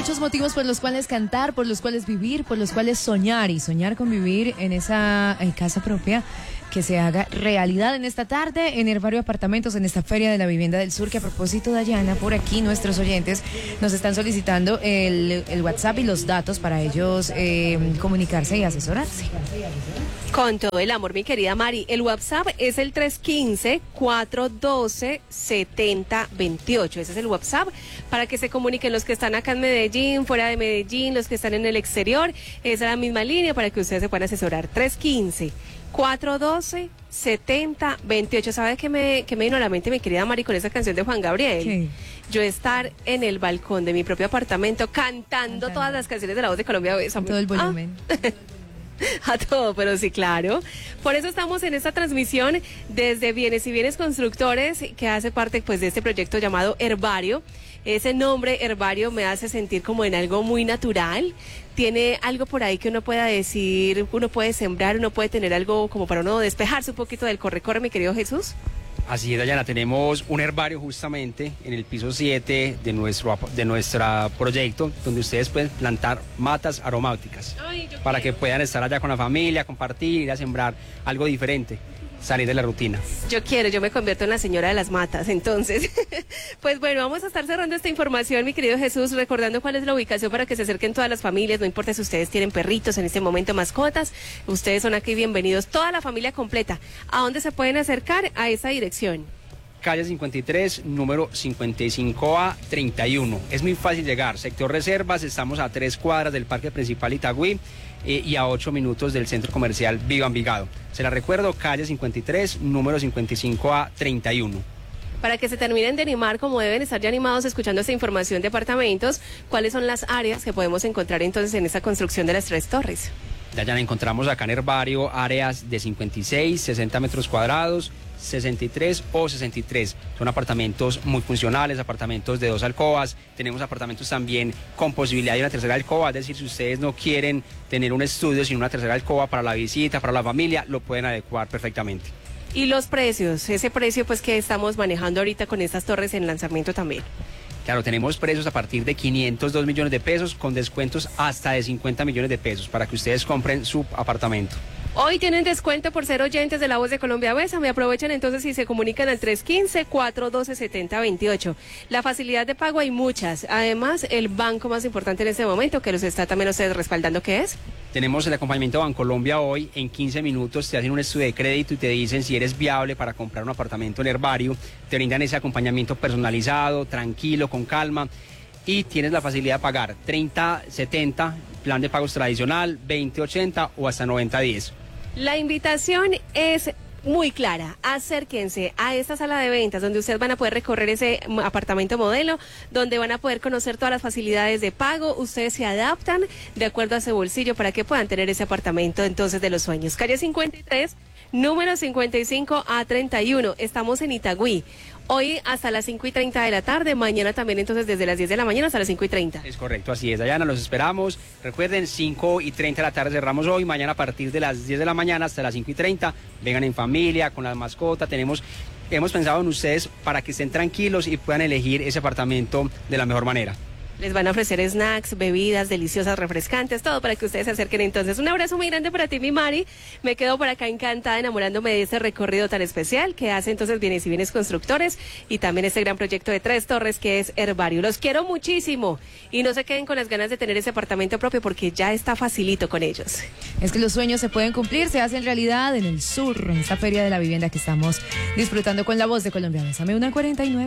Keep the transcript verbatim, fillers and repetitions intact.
muchos motivos por los cuales cantar, por los cuales vivir, por los cuales soñar y soñar con vivir en esa en casa propia que se haga realidad en esta tarde en Herbario Apartamentos, en esta Feria de la Vivienda del Sur, que a propósito, Dayana, por aquí nuestros oyentes nos están solicitando el, el WhatsApp y los datos para ellos eh, comunicarse y asesorarse. Con todo el amor, mi querida Mari. El WhatsApp es el tres uno cinco, cuatro uno dos, siete cero dos ocho. Ese es el WhatsApp para que se comuniquen los que están acá en Medellín, fuera de Medellín, los que están en el exterior. Esa es la misma línea para que ustedes se puedan asesorar. tres uno cinco, cuatro uno dos, siete cero dos ocho. ¿Sabes qué me, qué me vino a la mente, mi querida Mari, con esa canción de Juan Gabriel? ¿Qué? Yo estar en el balcón de mi propio apartamento cantando, cantando. todas las canciones de La Voz de Colombia. Todo el volumen. Ah. A todo, pero sí, claro. Por eso estamos en esta transmisión desde Bienes y Bienes Constructores, que hace parte pues de este proyecto llamado Herbario. Ese nombre Herbario me hace sentir como en algo muy natural. Tiene algo por ahí que uno pueda decir, uno puede sembrar, uno puede tener algo como para uno despejarse un poquito del corre-corre, mi querido Jesús. Así es, Dayana, tenemos un herbario justamente en el piso siete de nuestro de nuestro proyecto, donde ustedes pueden plantar matas aromáticas. Ay, para quiero. que puedan estar allá con la familia, compartir, ir a sembrar algo diferente, salir de la rutina. Yo quiero, yo me convierto en la señora de las matas, entonces. Pues bueno, vamos a estar cerrando esta información, mi querido Jesús, recordando cuál es la ubicación para que se acerquen todas las familias, no importa si ustedes tienen perritos en este momento, mascotas, ustedes son aquí bienvenidos, toda la familia completa. ¿A dónde se pueden acercar? A esa dirección. Calle cincuenta y tres, número cincuenta y cinco A treinta y uno. Es muy fácil llegar. Sector Reservas, estamos a tres cuadras del Parque Principal Itagüí eh, y a ocho minutos del Centro Comercial Viva Envigado. Se la recuerdo, calle cincuenta y tres, número cincuenta y cinco A treinta y uno. Para que se terminen de animar como deben estar ya animados escuchando esta información de apartamentos, ¿cuáles son las áreas que podemos encontrar entonces en esta construcción de las tres torres? Ya encontramos acá en Herbario áreas de cincuenta y seis, sesenta metros cuadrados, sesenta y tres o sesenta y tres. Son apartamentos muy funcionales, apartamentos de dos alcobas. Tenemos apartamentos también con posibilidad de una tercera alcoba, es decir, si ustedes no quieren tener un estudio sino una tercera alcoba para la visita, para la familia, lo pueden adecuar perfectamente. Y los precios, ese precio pues que estamos manejando ahorita con estas torres en lanzamiento también. Claro, tenemos precios a partir de quinientos dos millones de pesos con descuentos hasta de cincuenta millones de pesos para que ustedes compren su apartamento. Hoy tienen descuento por ser oyentes de La Voz de Colombia Besa. Me aprovechan entonces y se comunican al tres uno cinco, cuatro uno dos, siete cero dos ocho. La facilidad de pago hay muchas. Además, el banco más importante en este momento que los está también ustedes respaldando, ¿qué es? Tenemos el acompañamiento Bancolombia hoy. En quince minutos te hacen un estudio de crédito y te dicen si eres viable para comprar un apartamento en Herbario. Te brindan ese acompañamiento personalizado, tranquilo, con calma. Y tienes la facilidad de pagar treinta setenta, plan de pagos tradicional, veinte ochenta o hasta noventa diez. La invitación es muy clara. Acérquense a esta sala de ventas donde ustedes van a poder recorrer ese apartamento modelo, donde van a poder conocer todas las facilidades de pago. Ustedes se adaptan de acuerdo a su bolsillo para que puedan tener ese apartamento entonces de los sueños. Calle cincuenta y tres, número cincuenta y cinco A treinta y uno. Estamos en Itagüí. Hoy hasta las cinco y treinta de la tarde, mañana también entonces desde las diez de la mañana hasta las cinco y treinta. Es correcto, así es, Dayana, los esperamos. Recuerden, cinco y treinta de la tarde cerramos hoy, mañana a partir de las diez de la mañana hasta las cinco y treinta. Vengan en familia, con las mascotas, tenemos, hemos pensado en ustedes para que estén tranquilos y puedan elegir ese apartamento de la mejor manera. Les van a ofrecer snacks, bebidas deliciosas, refrescantes, todo para que ustedes se acerquen entonces. Un abrazo muy grande para ti, mi Mari. Me quedo por acá encantada enamorándome de este recorrido tan especial que hace entonces Bienes y Bienes Constructores y también este gran proyecto de tres torres que es Herbario. Los quiero muchísimo y no se queden con las ganas de tener ese apartamento propio porque ya está facilito con ellos. Es que los sueños se pueden cumplir, se hacen realidad en el sur, en esta Feria de la Vivienda que estamos disfrutando con La Voz de Colombia. Bésame una cuarenta y nueve.